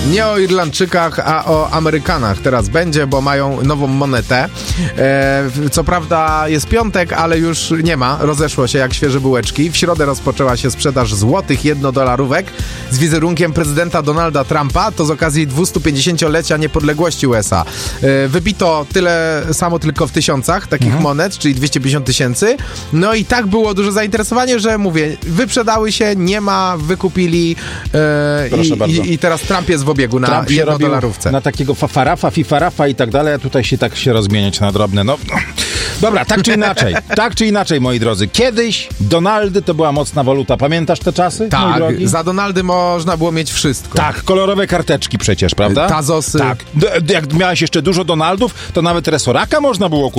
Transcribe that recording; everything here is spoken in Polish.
Nie o Irlandczykach, a o Amerykanach teraz będzie, bo mają nową monetę. Co prawda jest piątek, ale już nie ma. Rozeszło się jak świeże bułeczki. W środę rozpoczęła się sprzedaż złotych jednodolarówek z wizerunkiem prezydenta Donalda Trumpa. To z okazji 250-lecia niepodległości USA. Wybito tyle samo tylko w tysiącach takich monet, czyli 250 000. No i tak było duże zainteresowanie, że mówię, wyprzedały się, nie ma, wykupili i teraz Trump jest w obiegu na jednodolarówce. Na takiego fafarafa, fifarafa i tak dalej, a tutaj się tak się rozmieniać na drobne. No. Dobra, tak czy inaczej, moi drodzy. Kiedyś Donaldy to była mocna waluta. Pamiętasz te czasy, mój drogi? Za Donaldy można było mieć wszystko. Tak, kolorowe karteczki przecież, prawda? Tazosy. Tak. Jak miałeś jeszcze dużo Donaldów, to nawet resoraka można było kupić.